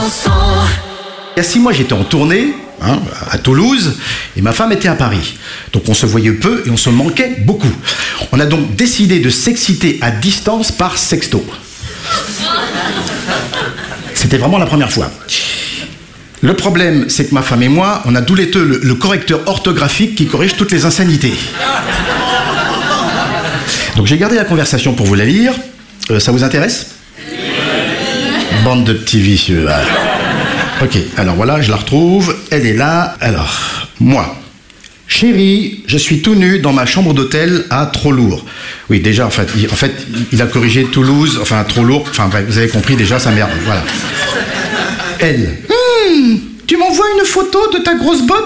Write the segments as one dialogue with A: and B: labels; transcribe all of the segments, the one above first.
A: Il y a 6 mois, j'étais en tournée, à Toulouse, et ma femme était à Paris. Donc on se voyait peu et on se manquait beaucoup. On a donc décidé de s'exciter à distance par sexto. C'était vraiment la première fois. Le problème, c'est que ma femme et moi, on a tous les deux le correcteur orthographique qui corrige toutes les insanités. Donc j'ai gardé la conversation pour vous la lire. Ça vous intéresse ? Bande de petits vicieux. Ok, alors voilà, je la retrouve. Elle est là. Alors, moi. Chérie, je suis tout nu dans ma chambre d'hôtel à Trop-Lourd. Oui, déjà, en fait, il a corrigé Toulouse, enfin, Trop-Lourd. Enfin, bref, vous avez compris déjà, sa merde. Voilà. Elle. Tu m'envoies une photo de ta grosse botte ?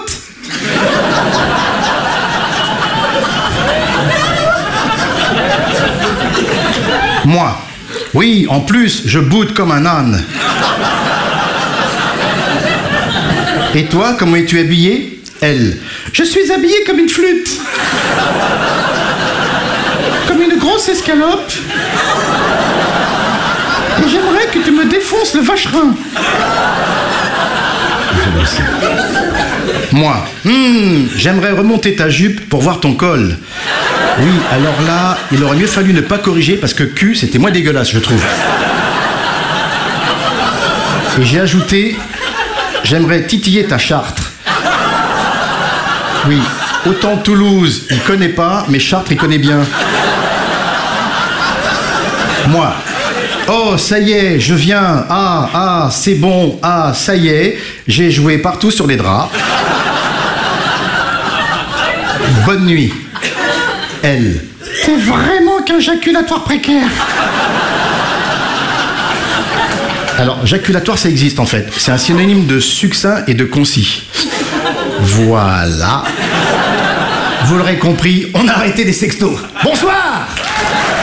A: Moi. Oui, en plus, je boude comme un âne. Et toi, comment es-tu habillée ? Elle. Je suis habillée comme une flûte. Comme une grosse escalope. Et j'aimerais que tu me défonces le vacherin. Moi. J'aimerais remonter ta jupe pour voir ton col. Oui, alors là, il aurait mieux fallu ne pas corriger parce que cul, c'était moins dégueulasse, je trouve. Et j'ai ajouté, j'aimerais titiller ta Chartres. Oui, autant Toulouse, il connaît pas, mais Chartres, il connaît bien. Moi. Oh, ça y est, je viens. Ah, c'est bon. Ah, ça y est, j'ai joué partout sur les draps. Bonne nuit. Elle. T'es vraiment qu'un jaculatoire précaire. Alors, jaculatoire, ça existe en fait. C'est un synonyme de succinct et de concis. Voilà. Vous l'aurez compris, on a arrêté les sextos. Bonsoir.